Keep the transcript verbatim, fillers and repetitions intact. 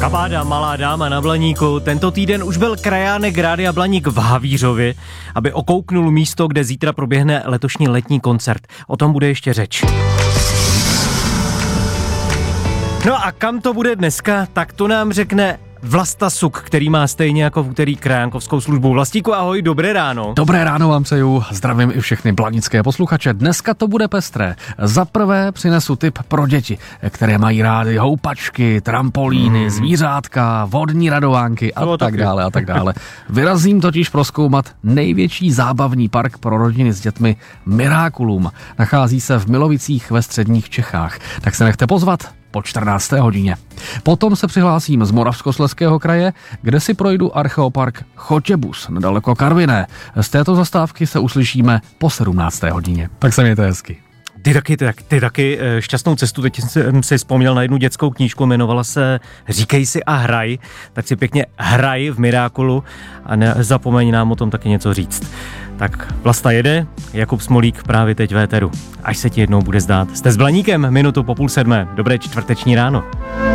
Kabáda, malá dáma na Blaníku. Tento týden už byl krajánek Rádia Blaník v Havířově, aby okouknul místo, kde zítra proběhne letošní letní koncert. O tom bude ještě řeč. No a kam to bude dneska, tak to nám řekne Vlasta Suk, který má stejně jako v úterý krajánkovskou službu. Vlastíku, ahoj, dobré ráno. Dobré ráno vám přeju, zdravím i všechny blanické posluchače. Dneska to bude pestré. Za prvé přinesu tip pro děti, které mají rády houpačky, trampolíny, hmm. zvířátka, vodní radovánky a no, tak taky. dále a tak dále. Vyrazím totiž prozkoumat největší zábavní park pro rodiny s dětmi Miraculum. Nachází se v Milovicích ve středních Čechách. Tak se nechte pozvat po čtrnácté hodině. Potom se přihlásím z Moravskoslezského kraje, kde si projdu archeopark Chotěbus, nedaleko Karviné. Z této zastávky se uslyšíme po sedmnácté hodině. Tak se mějte hezky. Ty taky, ty, ty taky šťastnou cestu. Teď jsem si vzpomněl na jednu dětskou knížku, jmenovala se Říkej si a hraj. Tak si pěkně hraj v Mirákulu a nezapomeň nám o tom taky něco říct. Tak Vlasta jede, Jakub Smolík právě teď v éteru. Až se ti jednou bude zdát. Jste s Blaníkem, minutu po půl sedmé. Dobré čtvrteční ráno.